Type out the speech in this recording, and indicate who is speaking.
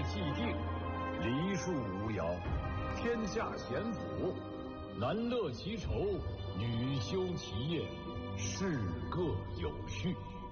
Speaker 1: 既定，梨树无摇，天下咸腐，男乐其愁，女休其业，事各有序。